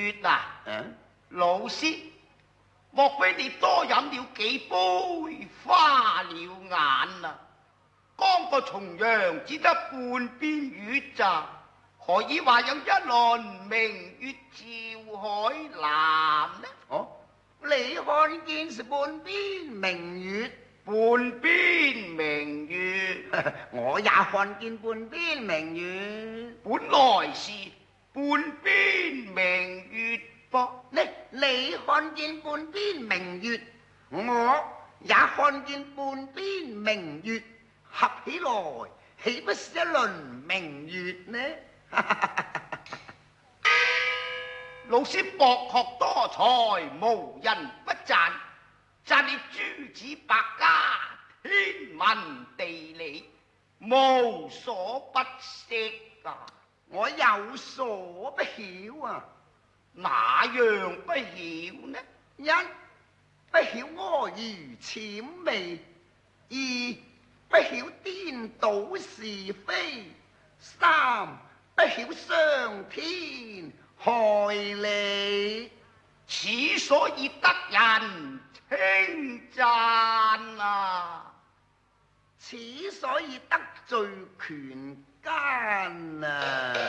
月啊，老師，莫非你多飲了幾杯，花了眼啊？剛個重陽只得半邊月咋，何以話有一輪明月照海南呢？ 哦，你看見是半邊明月， 半邊明月， 我也看見半邊明月。 本來是半邊明月噃。 你看見半邊明月，我也看見半邊明月，合起來豈不是一輪明月呢？ 老師博學多才，無人不讚，讚你諸子百家，天文地理無所不識啊！ 我有所不曉啊。 哪樣不曉呢？ 一不曉阿諛諂媚，二不曉顛倒是非，三不曉傷天害理。 此所以得人稱讚啊！ 此所以得罪權奸啊！